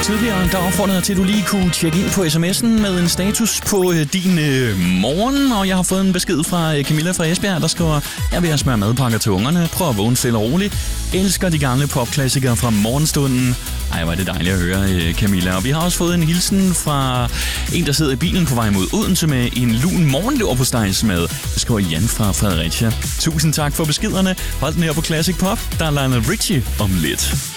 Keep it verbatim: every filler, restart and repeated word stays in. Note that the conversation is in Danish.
tidligere, der opfordrede jeg til, at du lige kunne tjekke ind på sms'en med en status på øh, din øh, morgen. Og jeg har fået en besked fra øh, Camilla fra Esbjerg, der skriver: jeg vil have smøre madpakker til ungerne. Prøv at vågne stille og roligt. Elsker de gamle popklassikere fra morgenstunden. Ej, hvor er det dejligt at høre, øh, Camilla. Og vi har også fået en hilsen fra en, der sidder i bilen på vej mod Odense med en lun morgenleverpostejsmad. Det skriver Jan fra Fredericia. Tusind tak for beskederne. Hold den her på Classic Pop. Der er Lionel Richie om lidt.